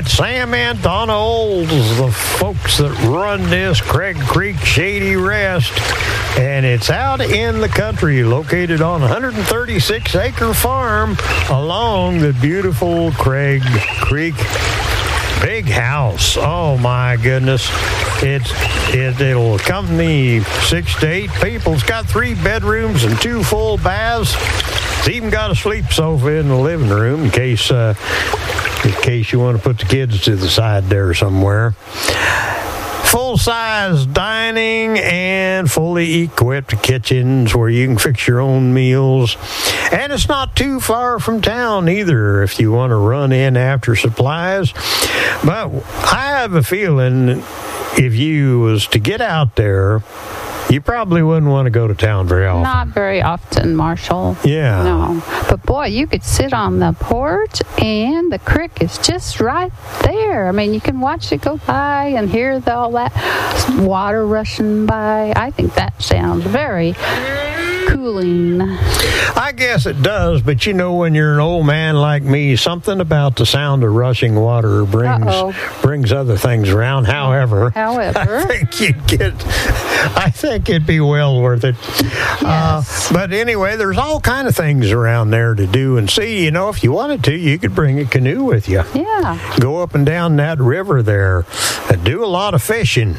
it's Sam and Donna Olds, the folks that run this Craig Creek Shady Rest. And it's out in the country, located on a 136-acre farm along the beautiful Craig Creek. Big house. Oh, my goodness. It'll accompany 6 to 8 people. It's got 3 bedrooms and 2 full baths. It's even got a sleep sofa in the living room in case you want to put the kids to the side there somewhere. Full-size dining and fully equipped kitchens where you can fix your own meals. And it's not too far from town either if you want to run in after supplies. But I have a feeling if you was to get out there, you probably wouldn't want to go to town very often. Not very often, Marshall. Yeah. No. But boy, you could sit on the porch and the creek is just right there. I mean, you can watch it go by and hear all that water rushing by. I think that sounds very cooling. I guess it does, but you know, when you're an old man like me, something about the sound of rushing water brings other things around. However, I think it'd be well worth it. Yes. But anyway, there's all kind of things around there to do and see. You know, if you wanted to, you could bring a canoe with you. Yeah. Go up and down that river there and do a lot of fishing.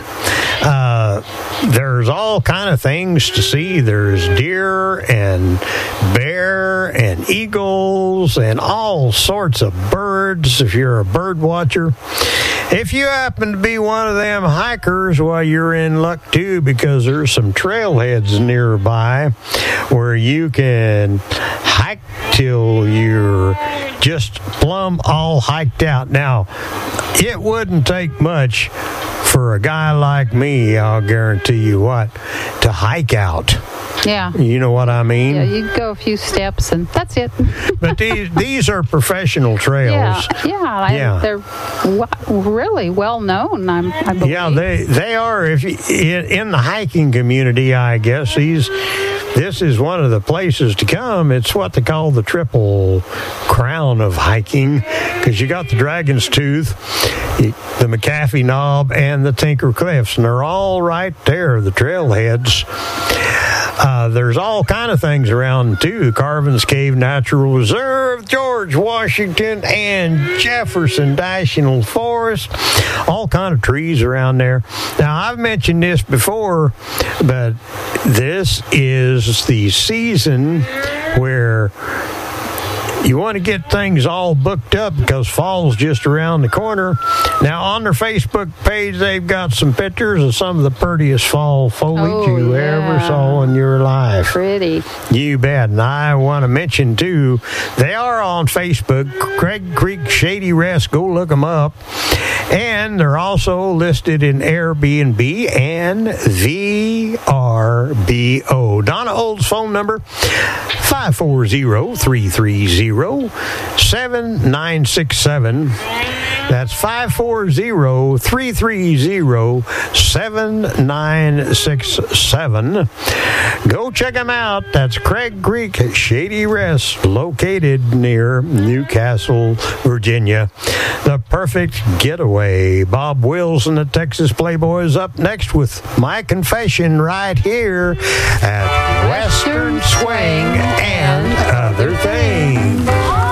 There's all kind of things to see. There's deer and bear and eagles and all sorts of birds if you're a bird watcher. If you happen to be one of them hikers, well, you're in luck too, because there's some trailheads nearby where you can hike till you're just plumb all hiked out. Now, it wouldn't take much for a guy like me, I'll guarantee you what, to hike out. Yeah. You know what I mean? Yeah, you go a few steps and that's it. But these are professional trails. Yeah. They're really well known, I believe. Yeah, they are. If you, in the hiking community, I guess this is one of the places to come. It's what they call the Triple Crown of hiking, because you got the Dragon's Tooth, the McAfee Knob, and the Tinker Cliffs, and they're all right there, the trailheads. There's all kind of things around, too. Carvin's Cave Natural Reserve, George Washington, and Jefferson National Forest. All kind of trees around there. Now, I've mentioned this before, but this is the season where you want to get things all booked up because fall's just around the corner. Now, on their Facebook page, they've got some pictures of some of the prettiest fall foliage you ever saw in your life. Pretty. You bet. And I want to mention, too, they are on Facebook, Craig Creek Shady Rest. Go look them up. And they're also listed in Airbnb and VRBO. Donna Old's phone number, 540-330-7967. That's 540-330-7967. Go check them out. That's Craig Creek Shady Rest, located near Newcastle, Virginia. The perfect getaway. Bob Wills and the Texas Playboys up next with My Confession right here at Western Swing and Other Things.